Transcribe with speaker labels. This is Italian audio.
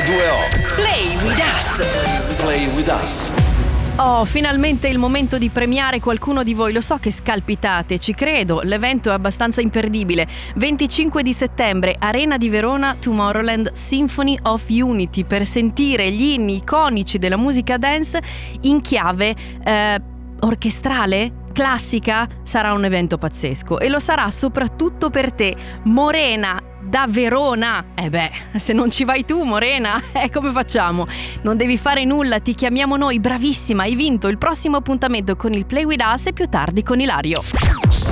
Speaker 1: H2O.
Speaker 2: Play with us.
Speaker 1: Play with us.
Speaker 2: Oh, finalmente il momento di premiare qualcuno di voi. Lo so che scalpitate, ci credo, l'evento è abbastanza imperdibile. 25 di settembre, Arena di Verona, Tomorrowland Symphony of Unity, per sentire gli inni iconici della musica dance in chiave orchestrale, classica. Sarà un evento pazzesco e lo sarà soprattutto per te, Morena, da Verona. Se non ci vai tu, Morena, come facciamo? Non devi fare nulla, ti chiamiamo noi, bravissima, hai vinto il prossimo appuntamento con il Play With Us e più tardi con Ilario.